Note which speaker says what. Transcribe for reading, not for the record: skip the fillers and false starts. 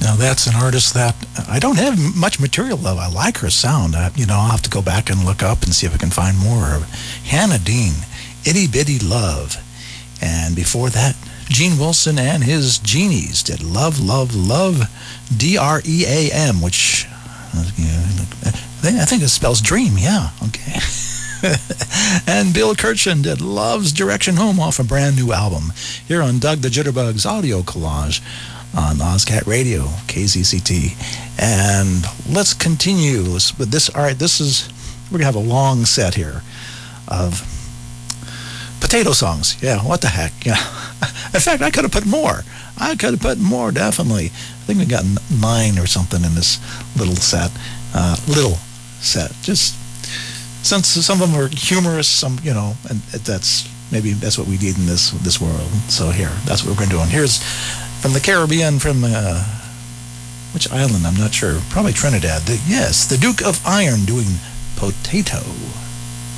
Speaker 1: Now that's an artist that I don't have much material of. I like her sound. I'll have to go back and look up and see if I can find more of Hannah Dean, Itty Bitty Love. And before that, Gene Wilson and his Genies did Love, Love, Love, DREAM, which I think it spells dream, yeah, okay. And Bill Kirchen did Love's Direction Home off a brand new album here on Doug the Jitterbugs Audio Collage on OzCat Radio, KZCT. And let's continue with this. All right, we're going to have a long set here of potato songs. Yeah, what the heck, yeah. In fact, I could have put more. Definitely. I think we got 9 or something in this little set. Just since some of them are humorous, some, and that's what we need in this world. So here, that's what we're going to do. And here's from the Caribbean, from which island, I'm not sure, probably Trinidad. The Duke of Iron doing Potato.